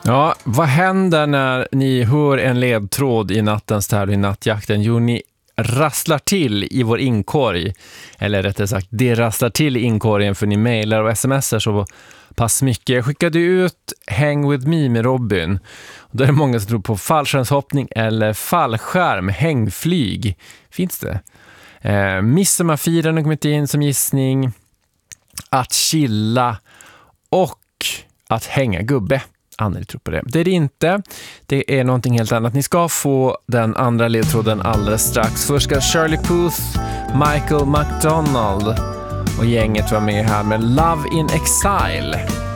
Ja, vad händer när ni hör en ledtråd i nattens tävling i nattjakten? Jo, ni rasslar till i vår inkorg. Eller rättare sagt, det rasslar till i inkorgen för ni mejlar och smsar så pass mycket. Jag skickade ut Hang With Me med Robin. Och där är det många som tror på fallskärmshoppning eller fallskärm, hängflyg. Finns det? Midsommarfiran har kommit in som gissning. Att chilla och att hänga gubbe. Anneli tror på det. Det är det inte. Det är någonting helt annat. Ni ska få den andra ledtråden alldeles strax. Först ska Shirley Puth, Michael McDonald och gänget vara med här med Love in Exile.